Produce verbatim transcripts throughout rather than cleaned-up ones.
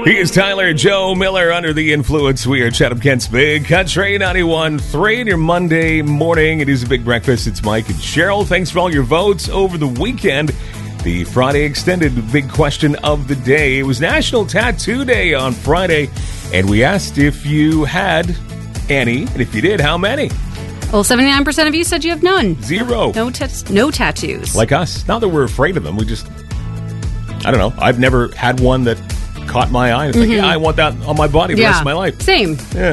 He is Tyler Joe Miller under the influence. We are Chatham Kent's Big Country ninety-one point three in your Monday morning. It is a big breakfast. It's Mike and Cheryl. Thanks for all your votes over the weekend. The Friday extended big question of the day. It was National Tattoo Day on Friday, and we asked if you had any, and if you did, how many? Well, seventy-nine percent of you said you have none. Zero. No, tat- no tattoos. Like us. Not that we're afraid of them. We just, I don't know. I've never had one that caught my eye. It's like, mm-hmm. yeah, I want that on my body the yeah. rest of my life. Same. Yeah.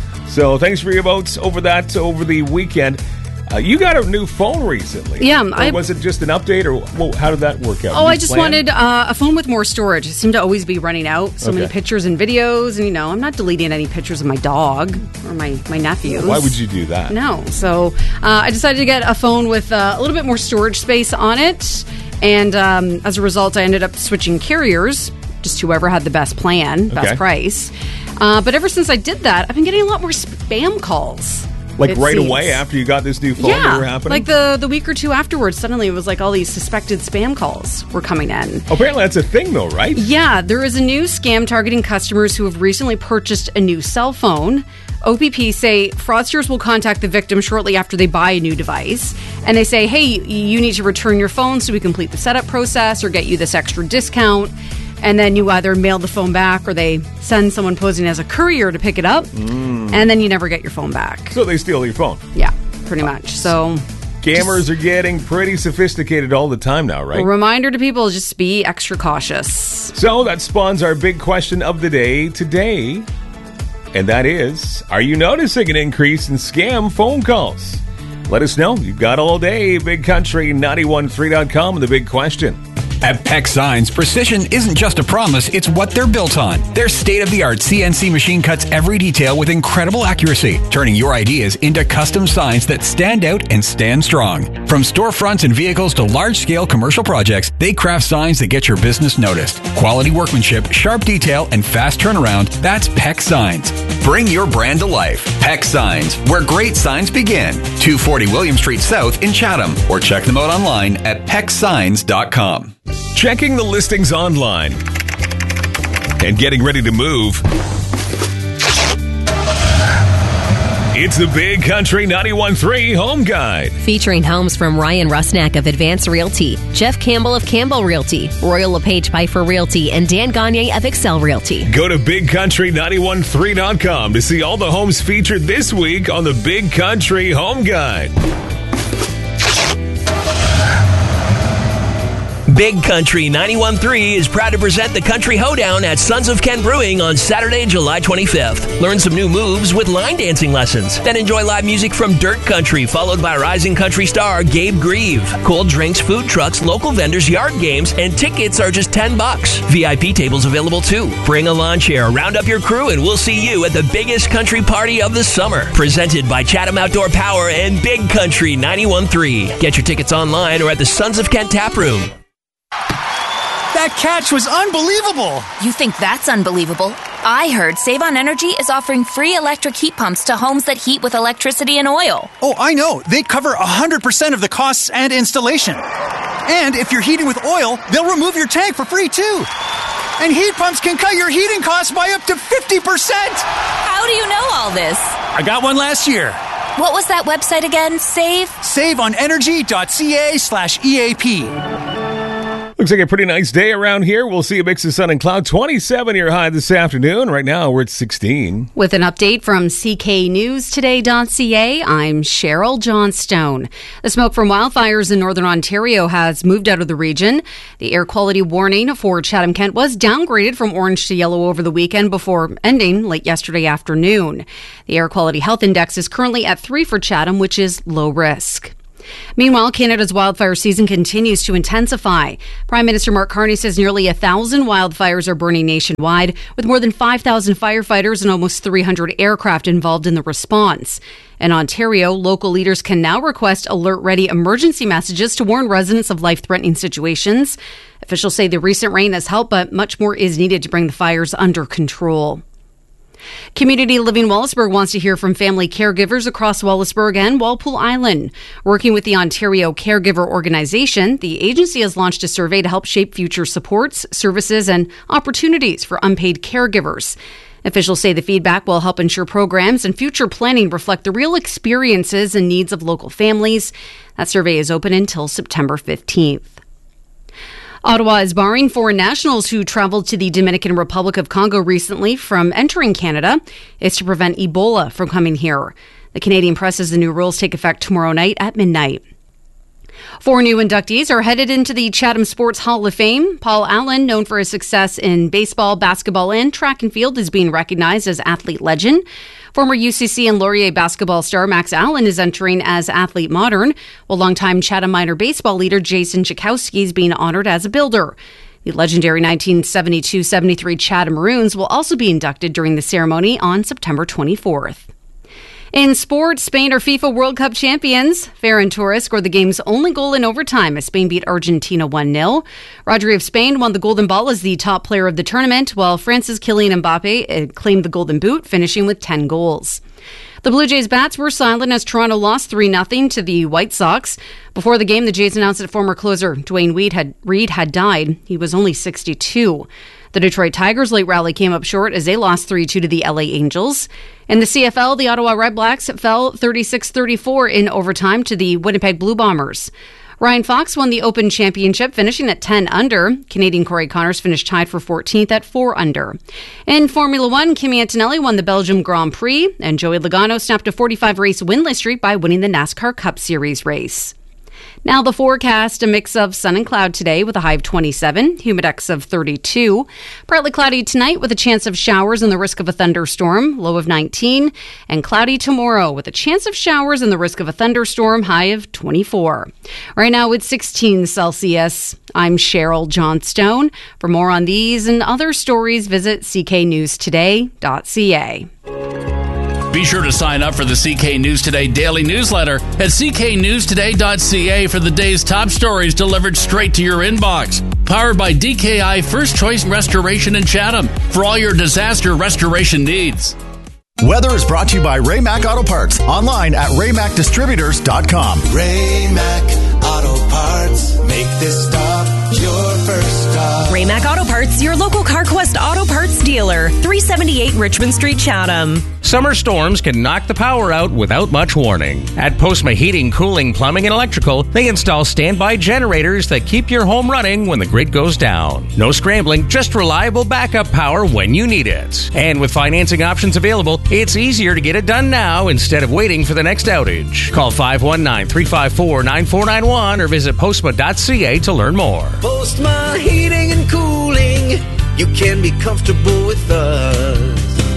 So thanks for your votes over that over the weekend. Uh, you got a new phone recently. Yeah. Or I, was it just an update, or well, how did that work out? Oh, New I just plan? wanted uh, a phone with more storage. It seemed to always be running out. So Okay. many pictures and videos. And, you know, I'm not deleting any pictures of my dog or my, my nephews. Why would you do that? No. So uh, I decided to get a phone with uh, a little bit more storage space on it. And um, as a result, I ended up switching carriers. Just whoever had the best plan, best Okay. price. Uh, but ever since I did that, I've been getting a lot more spam calls. Like it right seems. away after you got this new phone Yeah, that were happening? like the, the week or two afterwards, suddenly it was like all these suspected spam calls were coming in. Apparently that's a thing though, right? Yeah, there is a new scam targeting customers who have recently purchased a new cell phone. O P P say fraudsters will contact the victim shortly after they buy a new device. And they say, hey, you need to return your phone so we complete the setup process or get you this extra discount. And then you either mail the phone back or they send someone posing as a courier to pick it up. Mm. And then you never get your phone back. So they steal your phone. Yeah, pretty much. So Scammers are getting pretty sophisticated all the time now, right? a reminder to people, just be extra cautious. So that spawns our big question of the day today. And that is, are you noticing an increase in scam phone calls? Let us know. You've got all day. Big Country ninety-one point three dot com and the big question. At Peck Signs, precision isn't just a promise, it's what they're built on. Their state-of-the-art C N C machine cuts every detail with incredible accuracy, turning your ideas into custom signs that stand out and stand strong. From storefronts and vehicles to large-scale commercial projects, they craft signs that get your business noticed. Quality workmanship, sharp detail, and fast turnaround, that's Peck Signs. Bring your brand to life. Peck Signs, where great signs begin. two forty William Street South in Chatham, or check them out online at peck signs dot com. Checking the listings online and getting ready to move. It's the Big Country ninety-one point three Home Guide. Featuring homes from Ryan Rusnak of Advance Realty, Jeff Campbell of Campbell Realty, Royal LePage Piper Realty, and Dan Gagne of Excel Realty. Go to big country ninety-one point three dot com to see all the homes featured this week on the Big Country Home Guide. Big Country ninety-one point three is proud to present the Country Hoedown at Sons of Kent Brewing on Saturday, July twenty-fifth. Learn some new moves with line dancing lessons. Then enjoy live music from Dirt Country, followed by rising country star Gabe Grieve. Cold drinks, food trucks, local vendors, yard games, and tickets are just ten bucks. V I P tables available too. Bring a lawn chair, round up your crew, and we'll see you at the biggest country party of the summer. Presented by Chatham Outdoor Power and Big Country ninety-one point three. Get your tickets online or at the Sons of Kent Tap Room. That catch was unbelievable! You think that's unbelievable? I heard Save on Energy is offering free electric heat pumps to homes that heat with electricity and oil. Oh, I know. They cover one hundred percent of the costs and installation. And if you're heating with oil, they'll remove your tank for free, too. And heat pumps can cut your heating costs by up to fifty percent! How do you know all this? I got one last year. What was that website again? Save? saveonenergy.ca slash EAP. Looks like a pretty nice day around here. We'll see a mix of sun and cloud. twenty-seven your high this afternoon. Right now, we're at sixteen. With an update from C K News Today dot C A, I'm Cheryl Johnstone. The smoke from wildfires in northern Ontario has moved out of the region. The air quality warning for Chatham-Kent was downgraded from orange to yellow over the weekend before ending late yesterday afternoon. The air quality health index is currently at three for Chatham, which is low risk. Meanwhile, Canada's wildfire season continues to intensify. Prime Minister Mark Carney says nearly a thousand wildfires are burning nationwide, with more than five thousand firefighters and almost three hundred aircraft involved in the response. In Ontario, local leaders can now request alert-ready emergency messages to warn residents of life-threatening situations. Officials say the recent rain has helped, but much more is needed to bring the fires under control. Community Living Wallaceburg wants to hear from family caregivers across Wallaceburg and Walpole Island. Working with the Ontario Caregiver Organization, the agency has launched a survey to help shape future supports, services, and opportunities for unpaid caregivers. Officials say the feedback will help ensure programs and future planning reflect the real experiences and needs of local families. That survey is open until September fifteenth. Ottawa is barring foreign nationals who traveled to the Dominican Republic of Congo recently from entering Canada. It's to prevent Ebola from coming here. The Canadian Press says the new rules take effect tomorrow night at midnight. Four new inductees are headed into the Chatham Sports Hall of Fame. Paul Allen, known for his success in baseball, basketball, and track and field, is being recognized as athlete legend. Former U C C and Laurier basketball star Max Allen is entering as athlete modern, while longtime Chatham minor baseball leader Jason Jakowski is being honored as a builder. The legendary nineteen seventy-two seventy-three Chatham Maroons will also be inducted during the ceremony on September twenty-fourth. In sports, Spain are FIFA World Cup champions. Ferran Torres scored the game's only goal in overtime as Spain beat Argentina one nil. Rodri of Spain won the Golden Ball as the top player of the tournament, while France's Kylian Mbappe claimed the Golden Boot, finishing with ten goals. The Blue Jays' bats were silent as Toronto lost three nothing to the White Sox. Before the game, the Jays announced that former closer Dwayne Reed had, Reed had died. He was only sixty-two. The Detroit Tigers' late rally came up short as they lost three two to the L A Angels. In the C F L, the Ottawa Redblacks fell thirty-six thirty-four in overtime to the Winnipeg Blue Bombers. Ryan Fox won the Open Championship, finishing at ten under. Canadian Corey Connors finished tied for fourteenth at four under. In Formula One, Kimi Antonelli won the Belgium Grand Prix, and Joey Logano snapped a forty-five race winless streak by winning the NASCAR Cup Series race. Now the forecast, a mix of sun and cloud today with a high of twenty-seven, humidex of thirty-two. Partly cloudy tonight with a chance of showers and the risk of a thunderstorm, low of nineteen. And cloudy tomorrow with a chance of showers and the risk of a thunderstorm, high of twenty-four. Right now it's sixteen Celsius. I'm Cheryl Johnstone. For more on these and other stories, visit c k news today dot c a. Be sure to sign up for the C K News Today daily newsletter at c k news today dot c a for the day's top stories delivered straight to your inbox. Powered by D K I First Choice Restoration in Chatham for all your disaster restoration needs. Weather is brought to you by Ray-Mac Auto Parts. Online at ray mac distributors dot com. Ray-Mac Auto Parts. Make this stop your first stop. Ray-Mac Auto Parts, your local CarQuest Auto Parts dealer. three seventy-eight Richmond Street, Chatham. Summer storms can knock the power out without much warning. At Postma Heating, Cooling, Plumbing, and Electrical, they install standby generators that keep your home running when the grid goes down. No scrambling, just reliable backup power when you need it. And with financing options available, it's easier to get it done now instead of waiting for the next outage. Call five one nine, three five four, nine four nine one or visit postma dot c a to learn more. Postma Heating and Cooling, you can be comfortable with us.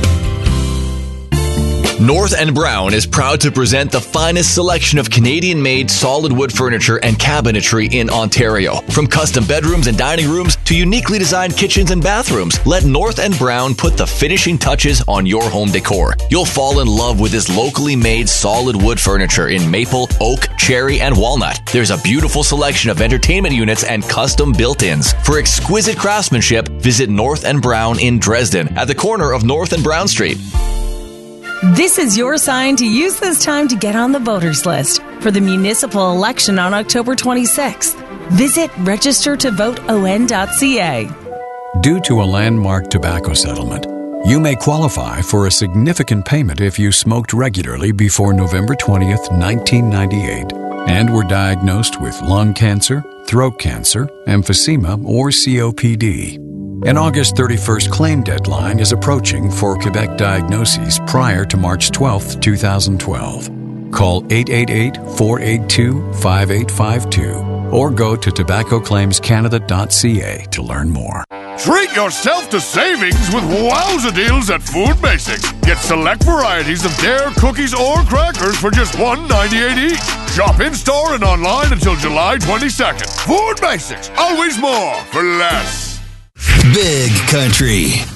North and Brown is proud to present the finest selection of Canadian-made solid wood furniture and cabinetry in Ontario. From custom bedrooms and dining rooms to uniquely designed kitchens and bathrooms, let North and Brown put the finishing touches on your home decor. You'll fall in love with this locally made solid wood furniture in maple, oak, cherry, and walnut. There's a beautiful selection of entertainment units and custom built-ins. For exquisite craftsmanship, visit North and Brown in Dresden at the corner of North and Brown Street. This is your sign to use this time to get on the voters list for the municipal election on October twenty-sixth. Visit register to vote o n dot c a. Due to a landmark tobacco settlement, you may qualify for a significant payment if you smoked regularly before November twentieth, nineteen ninety-eight, and were diagnosed with lung cancer, throat cancer, emphysema, or C O P D. An August thirty-first claim deadline is approaching for Quebec diagnoses prior to March twelfth, twenty twelve. Call eight eight eight, four eight two, five eight five two or go to tobacco claims canada dot c a to learn more. Treat yourself to savings with wowza deals at Food Basics. Get select varieties of Dare cookies or crackers for just one dollar ninety-eight each. Shop in-store and online until July twenty-second. Food Basics, always more for less. Big Country.